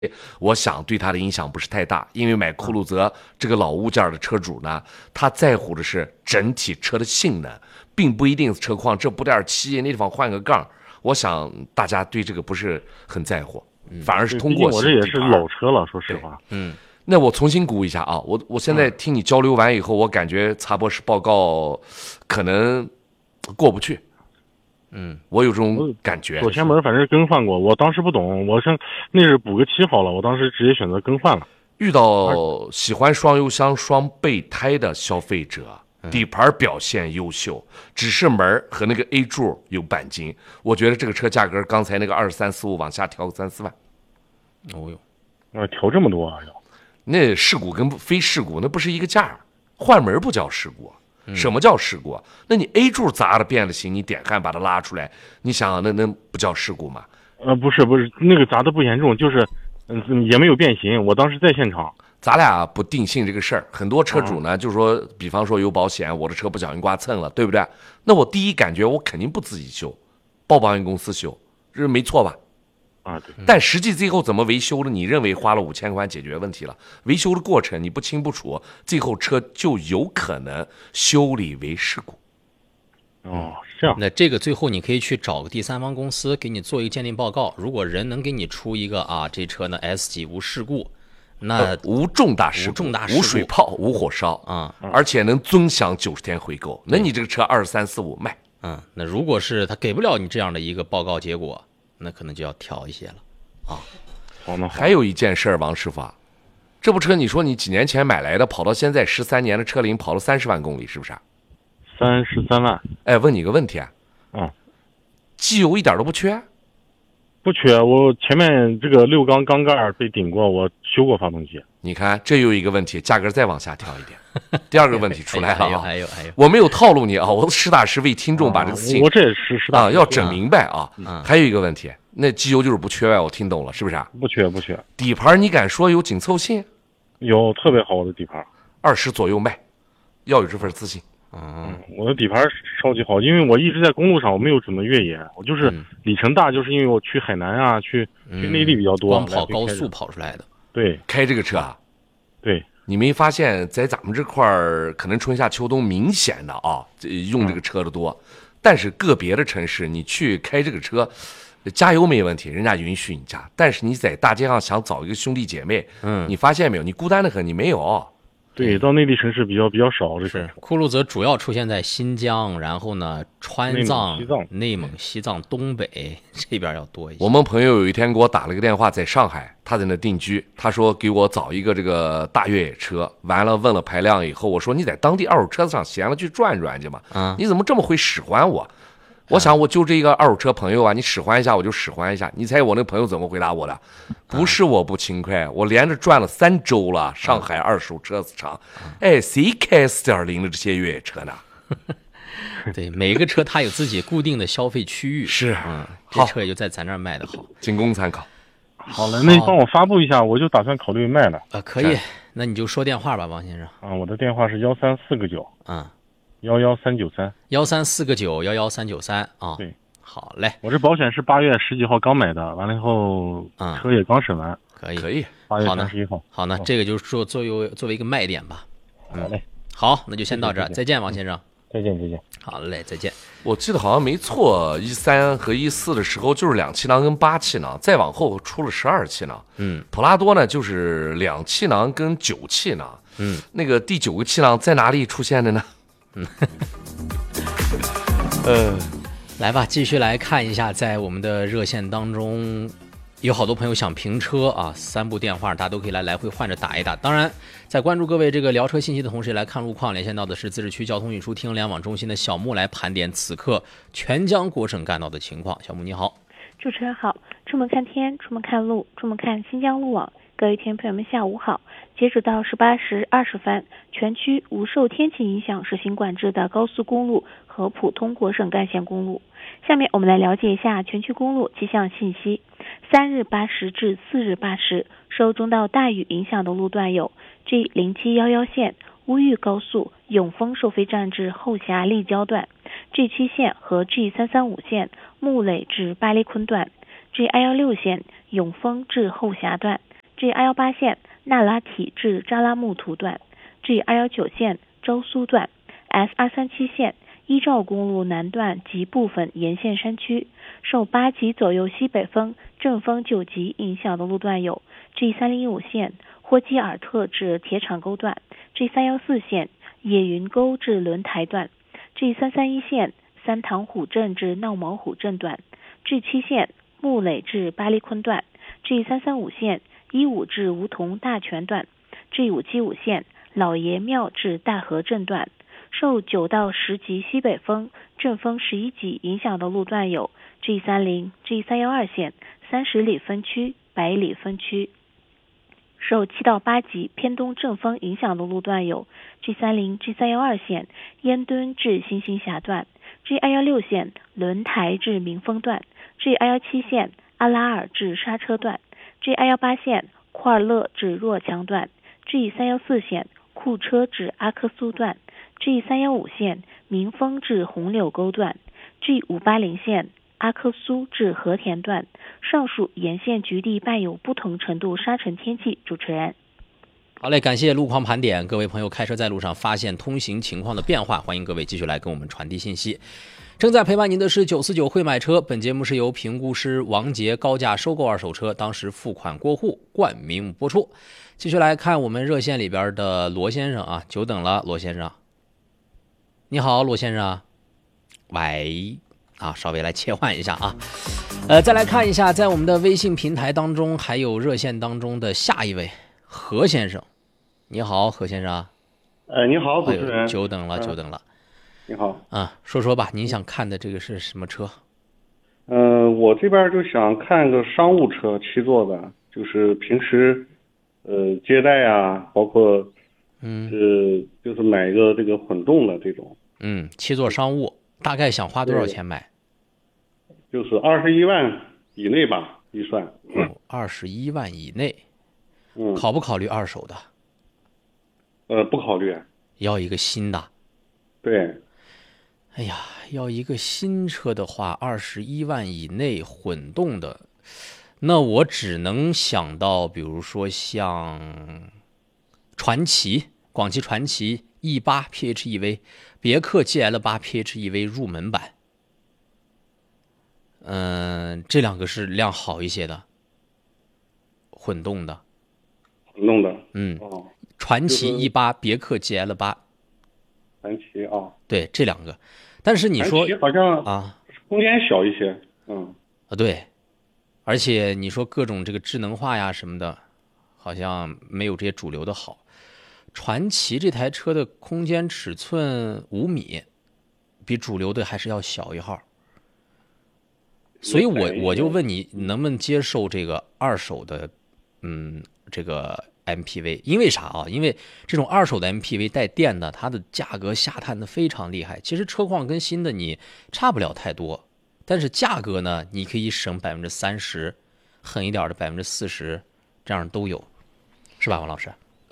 我想对他的影响不是太大，因为买酷路泽这个老物件的车主呢，他在乎的是整体车的性能，并不一定车况这补点漆，那地方换个杠。我想大家对这个不是很在乎，反而是通过我这也是老车了，说实话。 那我重新估一下啊，我现在听你交流完以后，我感觉查博士报告可能过不去。我有这种感觉。 左前门反正更换过，我当时不懂，我想那是补个漆好了，我当时直接选择更换了。 遇到喜欢双油箱、双备胎的消费者，底盘表现优秀，只是门和那个 A 柱有钣金，我觉得这个车价格刚才那个2345往下调个3-4万。 哦哟，调这么多啊！ 那事故跟非事故那不是一个价，换门不叫事故。什么叫事故？那你 A 柱砸的变了形，你点焊把它拉出来，你想那不叫事故吗？ 不是，那个砸的不严重，就是也没有变形。我当时在现场。 咱俩不定性这个事儿，很多车主呢，就是说，比方说有保险，我的车不小心刮蹭了，对不对？那我第一感觉我肯定不自己修，报保险公司修，这没错吧？ 对。 但实际最后怎么维修的？你认为花了5000块解决问题了？维修的过程你不清不楚，最后车就有可能修理为事故。 这样。 那这个最后你可以去找个第三方公司给你做一个鉴定报告，如果人能给你出一个这车呢 S 级无事故，那无重大事故、无水泡、无火烧而且能尊享90天回购，那你这个车2345卖。 那如果是他给不了你这样的一个报告结果，那可能就要调一些了还有一件事儿，王师傅这部车你说你几年前买来的，跑到现在13年的车龄，跑了30万公里，是不是 ？33万。 哎，问你个问题机油一点都不缺？ 不缺，我前面这个6缸缸盖被顶过，我修过发动机。 你看，这又一个问题，价格再往下调一点。第二个问题出来了还有， 我没有套路你我实打实为听众把这个事情， 我这也是实打实要整明白还有一个问题，那机油就是不缺我听懂了，是不是不缺。 底盘你敢说有紧凑性？ 有，特别好的底盘 ，20左右卖，要有这份自信。 我的底盘超级好，因为我一直在公路上，我没有怎么越野，我就是里程大，就是因为我去海南去内地比较多， 光跑高速跑出来的。 对， 开这个车对， 你没发现，在咱们这块儿，可能春夏秋冬明显的用这个车的多，但是个别的城市你去开这个车，加油没问题，人家允许你加，但是你在大街上想找一个兄弟姐妹，你发现没有，你孤单的很，你没有。 对，到内地城市比较少。这是酷路泽主要出现在新疆，然后呢，川藏、内蒙、西藏、东北这边要多一些。 我们朋友有一天给我打了个电话，在上海，他在那定居，他说给我找一个这个大越野车，完了问了排量以后，我说你在当地二手车子上闲了去转转去嘛，你怎么这么会使唤我？我想我就这一个二手车朋友你使唤一下我就使唤一下。你猜我那朋友怎么回答我的？不是我不勤快，我连着转了3周了，上海二手车子场，谁开4.0的这些越野车呢？ 对，每个车它有自己固定的消费区域， 是， 这车也就在咱这儿卖的好， 仅供参考。 好了，那你帮我发布一下，我就打算考虑卖了。 可以，那你就说电话吧，王先生。 我的电话是134个9。11393 134个9 对， 好嘞。 我这保险是8月10几号刚买的，完了以后车也刚审完。 可以 8月31号。 好呢，这个就是说作为一个卖点吧。 好嘞。 好，那就先到这儿，再见，王先生。 再见。 好嘞，再见。 我记得好像没错，13和14的时候就是2气囊跟8气囊，再往后出了12气囊。普拉多呢就是2气囊跟9气囊。那个第9个气囊在哪里出现的呢？ 来吧，继续来看一下，在我们的热线当中，有好多朋友想评车3部电话大家都可以来回换着打一打。当然，在关注各位这个聊车信息的同时，来看路况。连线到的是自治区交通运输厅联网中心的小木，来盘点此刻全江国省干道的情况。小木你好。 主持人好，出门看天，出门看路，出门看新疆路网。各位听众朋友们下午好。截止到18时20分，全区无受天气影响实行管制的高速公路和普通国省干线公路。下面我们来了解一下全区公路气象信息。3日8时至4日8时，受中到大雨影响的路段有 G0711 线乌豫高速永丰收费站至后峡立交段， G7 线和 G335 线木垒至八里坤段， G216 线永丰至后峡段， G218线纳拉体至扎拉木图段， G219线昭苏段， S237线依照公路南段及部分沿线山区，受8级左右西北风、阵风9级影响的路段有 G305线霍基尔特至铁厂沟段， G314线野云沟至轮台段， G331线三塘虎镇至闹毛虎镇段， G7线木垒至巴黎昆段， G335线15至梧桐大泉段， G575线老爷庙至大河镇段。受9到10级西北风、阵风11级影响的路段有 G30、G312线30里分区、百里分区。受7到8级偏东阵风影响的路段有 G30、G312线烟墩至新兴峡段， G216线轮台至民丰段， G217线阿拉尔至刹车段， G218线库尔勒至若强段， G314线库车至阿克苏段， G315线民丰至红柳沟段， G580线阿克苏至和田段。上述沿线局地伴有不同程度沙尘天气。主持人， 好嘞，感谢路况盘点。各位朋友开车在路上发现通行情况的变化，欢迎各位继续来跟我们传递信息。正在陪伴您的是949会买车，本节目是由评估师王杰高价收购二手车，当时付款过户冠名播出。继续来看我们热线里边的罗先生啊，久等了，罗先生。你好，罗先生。喂，啊，稍微来切换一下啊。再来看一下，在我们的微信平台当中，还有热线当中的下一位何先生。你好，何先生。 你好，主持人。 久等了，久等了。 你好。 啊，说说吧，您想看的这个是什么车？ 我这边就想看个商务车，7座的，就是平时接待啊，包括就是买一个这个混动的这种。 7座商务，大概想花多少钱买？ 就是21万以内吧，预算。 21万以内。考不考虑二手的？不考虑。 要一个新的。 对。 哎呀，要一个新车的话，21万以内混动的，那我只能想到，比如说像传祺、广汽传祺 E8 PHEV、别克 GL8 PHEV 入门版。这两个是量好一些的，混动的。传祺 E8、别克 GL8。 传祺啊。 对，这两个。但是你说好像啊， 空间小一些。 对，而且你说各种这个智能化呀什么的，好像没有这些主流的好。传祺这台车的空间尺寸5米，比主流的还是要小一号。所以我就问你，能不能接受这个二手的，这个 MPV？ 因为啥啊？因为这种二手的 MPV 带电的，它的价格下探的非常厉害。其实车况跟新的你差不了太多，但是价格呢，你可以省30%，狠一点的40%，这样都有，是吧，王老师？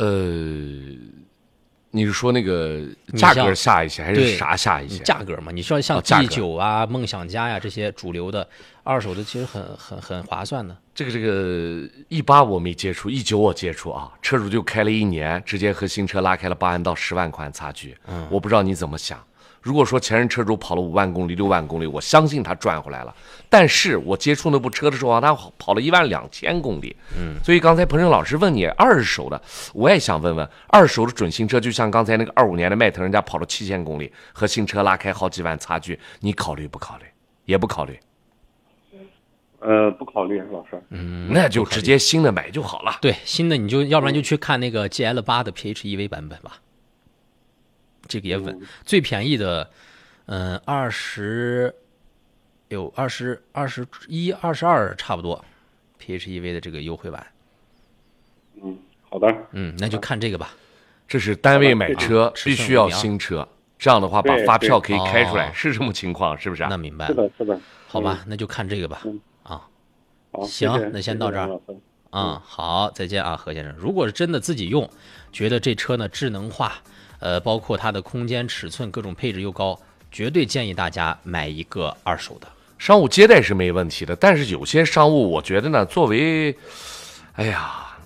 你是说那个价格下一些，还是啥下一些？ 价格嘛，你说像 G9 啊、梦想家呀这些主流的二手的，其实很划算的。 这个E8我没接触，E9我接触啊，车主就开了1年，直接和新车拉开了8万到10万块差距。我不知道你怎么想。如果说前任车主跑了5万公里、6万公里，我相信他赚回来了。但是我接触那部车的时候，他跑了12000公里。所以刚才彭胜老师问你二手的，我也想问问，二手的准新车，就像刚才那个25年的迈腾，人家跑了7000公里，和新车拉开好几万差距，你考虑不考虑？也不考虑。 不考虑，老师。 那就直接新的买就好了。 对，新的你就要不然就去看那个 GL8 的 PHEV 版本吧。这个也稳，最便宜的，21、22差不多 ，PHEV 的这个优惠版。 好的。 那就看这个吧。 这是单位买车必须要新车，这样的话把发票可以开出来，是这么情况，是不是？ 那明白了。 是的。 好吧，那就看这个吧。行，那先到这儿。好，再见啊，何先生。如果是真的自己用，觉得这车呢智能化。包括它的空间尺寸各种配置又高，绝对建议大家买一个二手的。 商务接待是没问题的，但是有些商务我觉得呢，作为，哎呀。